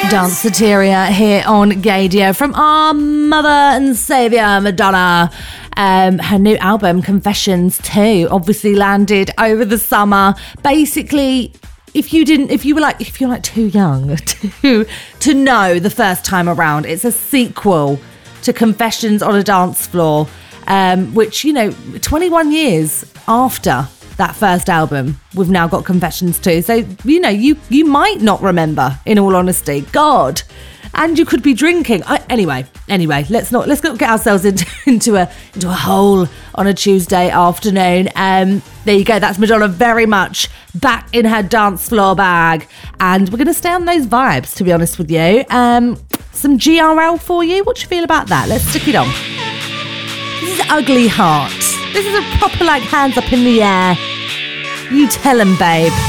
Danceteria here on Gaydio from our mother and saviour Madonna. Her new album Confessions 2 obviously landed over the summer. Basically, if you're like too young to know the first time around, it's a sequel to Confessions on a Dance Floor, which, 21 years after that first album, we've now got Confessions 2. So, you might not remember, in all honesty. God. And you could be drinking. Anyway, let's not get ourselves into a hole on a Tuesday afternoon. There you go. That's Madonna very much back in her dance floor bag. And we're going to stay on those vibes, to be honest with you. Some GRL for you. What do you feel about that? Let's stick it on. This is Ugly Heart. This is a proper, hands up in the air. You tell 'em, babe.